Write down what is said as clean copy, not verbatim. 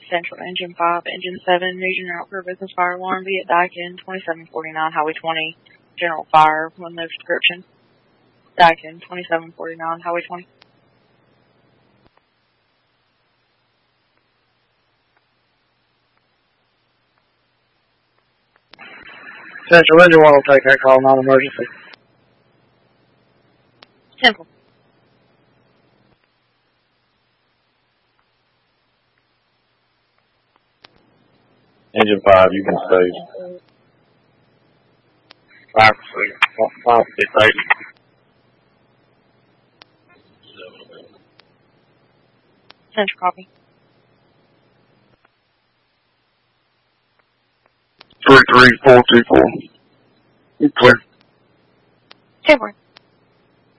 Central Engine 5, Engine 7, news and route for business fire alarm via Daikin 2749 Highway 20. General fire, with no description. Daikin 2749 Highway 20. Central Engine 1 will take that call, non-emergency. Simple. Engine 5, you can stay. 5 it's 80. Central copy. 33424. Clear. 10-4.